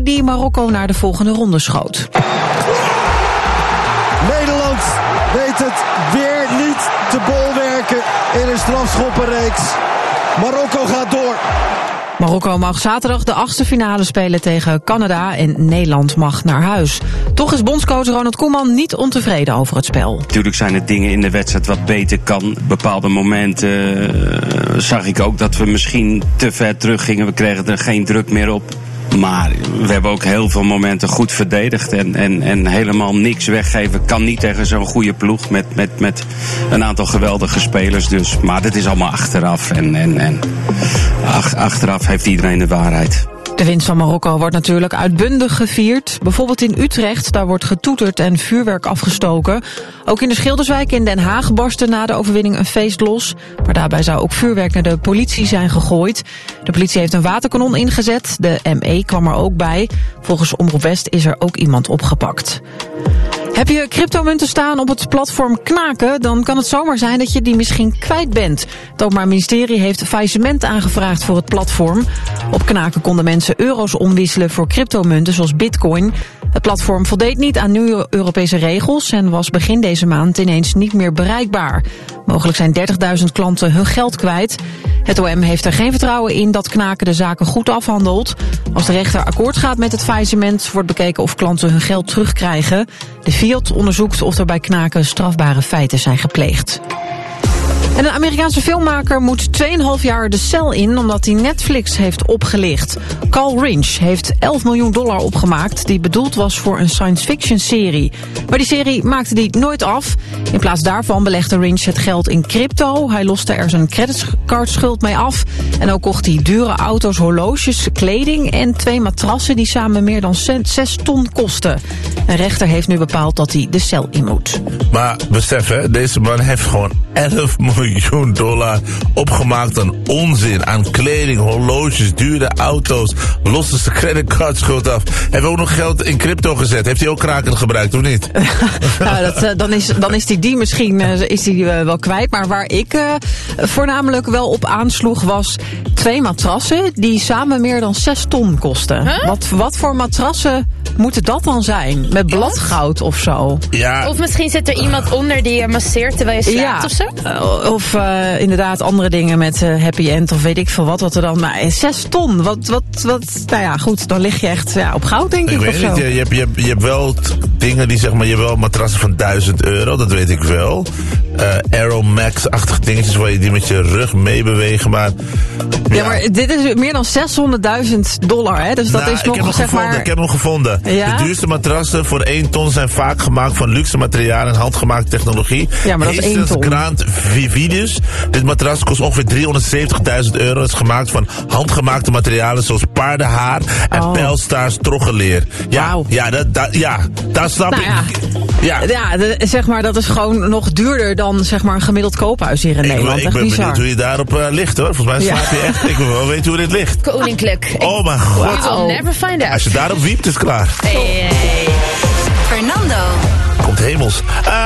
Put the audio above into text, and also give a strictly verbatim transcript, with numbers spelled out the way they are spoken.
die Marokko naar de volgende ronde schoot. Nederland weet het weer niet te bolwerken in een strafschoppenreeks. Marokko gaat door. Marokko mag zaterdag de achtste finale spelen tegen Canada en Nederland mag naar huis. Toch is bondscoach Ronald Koeman niet ontevreden over het spel. Natuurlijk zijn er dingen in de wedstrijd wat beter kan. Bepaalde momenten uh, zag ik ook dat we misschien te ver terug gingen. We kregen er geen druk meer op. Maar we hebben ook heel veel momenten goed verdedigd. En, en, en helemaal niks weggeven kan niet tegen zo'n goede ploeg. Met, met, met een aantal geweldige spelers dus. Maar dat is allemaal achteraf. En, en, en ach, achteraf heeft iedereen de waarheid. De winst van Marokko wordt natuurlijk uitbundig gevierd. Bijvoorbeeld in Utrecht, daar wordt getoeterd en vuurwerk afgestoken. Ook in de Schilderswijk in Den Haag barstte na de overwinning een feest los. Maar daarbij zou ook vuurwerk naar de politie zijn gegooid. De politie heeft een waterkanon ingezet. De M E kwam er ook bij. Volgens Omroep West is er ook iemand opgepakt. Heb je cryptomunten staan op het platform Knaken, dan kan het zomaar zijn dat je die misschien kwijt bent. Het Openbaar Ministerie heeft faillissement aangevraagd voor het platform. Op Knaken konden mensen euro's omwisselen voor cryptomunten zoals bitcoin. Het platform voldeed niet aan nieuwe Europese regels en was begin deze maand ineens niet meer bereikbaar. Mogelijk zijn dertigduizend klanten hun geld kwijt. Het O M heeft er geen vertrouwen in dat Knaken de zaken goed afhandelt. Als de rechter akkoord gaat met het faillissement wordt bekeken of klanten hun geld terugkrijgen. De Fiat onderzoekt of er bij Knaken strafbare feiten zijn gepleegd. En een Amerikaanse filmmaker moet twee komma vijf jaar de cel in omdat hij Netflix heeft opgelicht. Carl Rinch heeft elf miljoen dollar opgemaakt die bedoeld was voor een science fiction serie. Maar die serie maakte hij nooit af. In plaats daarvan belegde Rinch het geld in crypto. Hij loste er zijn creditcardschuld mee af. En ook kocht hij dure auto's, horloges, kleding en twee matrassen die samen meer dan zes ton kosten. Een rechter heeft nu bepaald dat hij de cel in moet. Maar besef hè, deze man heeft gewoon elf miljoen dollar opgemaakt aan onzin, aan kleding, horloges, dure auto's, loste zijn creditcardschuld af. Heeft ook nog geld in crypto gezet. Heeft hij ook kraken gebruikt, of niet? Nou, dat, uh, dan, is, dan is hij die misschien uh, is die, uh, wel kwijt. Maar waar ik uh, voornamelijk wel op aansloeg was twee matrassen die samen meer dan zes ton kosten. Huh? Wat, wat voor matrassen moeten dat dan zijn? Met bladgoud of zo? Ja. Of misschien zit er iemand onder die je masseert terwijl je slaapt ja. of zo? Uh, of uh, inderdaad andere dingen met uh, happy end of weet ik veel wat. Wat er dan, maar zes ton. Wat, wat, wat, nou ja, goed, dan lig je echt ja, op goud, denk ik. Ik of weet zo. niet, je, je, hebt, je, hebt, je hebt wel t- dingen die zeg maar, je hebt wel matrassen van duizend euro, dat weet ik wel. Uh, Aero Max-achtige dingetjes waar je die met je rug meebewegen, maar... Ja, ja, maar dit is meer dan zeshonderdduizend dollar, hè? Dus dat nou, is nog, ik heb zeg gevonden, maar... Ik heb hem gevonden. Ja? De duurste matrassen voor één ton zijn vaak gemaakt van luxe materialen en handgemaakte technologie. Ja, maar dat is één ton. Grant Vividus. Dit matras kost ongeveer driehonderdzeventigduizend euro. Het is gemaakt van handgemaakte materialen zoals paardenhaar en oh. pijlstaars troggenleer. Ja, wow. ja, dat, dat, ja, daar snap nou, ik. Ja, ja. ja de, zeg maar, dat is gewoon nog duurder dan zeg maar, een gemiddeld koophuis hier in ik, Nederland. Ik echt ben bizar. benieuwd hoe je daarop uh, ligt, hoor. Volgens mij slaap je ja. echt. Ik wil wel weten hoe dit ligt. Koninklijk. Oh mijn god. You will never find out. Als je daarop wiept, is het klaar. Hey, hey. Fernando. Komt hemels. Uh,